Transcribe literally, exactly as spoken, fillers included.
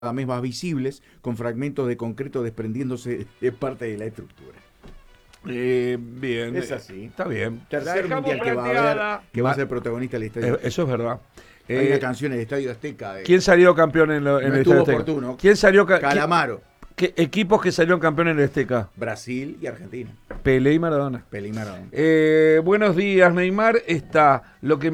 cada vez más visibles, con fragmentos de concreto desprendiéndose de parte de la estructura. Eh, bien. Es así. Está bien. Tercer mundial que va a haber, que va a ser protagonista del estadio. Eh, eso es verdad. Hay Eh, una canción en el Estadio Azteca. De, ¿Quién salió campeón en, lo, en no el estuvo Estadio Azteca? oportuno. ¿Quién salió ca Calamaro. ¿Qué, qué equipos que salieron campeones en el Azteca? Brasil y Argentina. Pelé y Maradona. Pelé y Maradona. Eh, buenos días, Neymar. Está lo que